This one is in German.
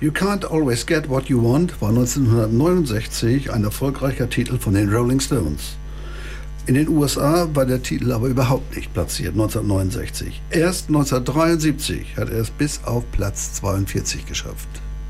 You Can't Always Get What You Want war 1969 ein erfolgreicher Titel von den Rolling Stones. In den USA war der Titel aber überhaupt nicht platziert, 1969. Erst 1973 hat er es bis auf Platz 42 geschafft.